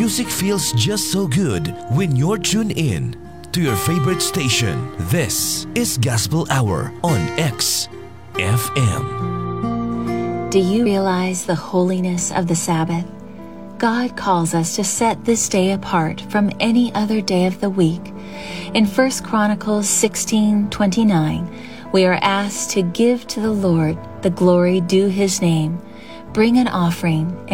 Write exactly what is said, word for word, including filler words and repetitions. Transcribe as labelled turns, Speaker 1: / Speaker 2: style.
Speaker 1: Music feels just so good when you're tuned in to your favorite station. This is Gospel Hour on X F M.
Speaker 2: Do you realize the holiness of the Sabbath? God calls us to set this day apart from any other day of the week. In First Chronicles sixteen twenty-nine, we are asked to give to the Lord the glory due His name, bring an offering,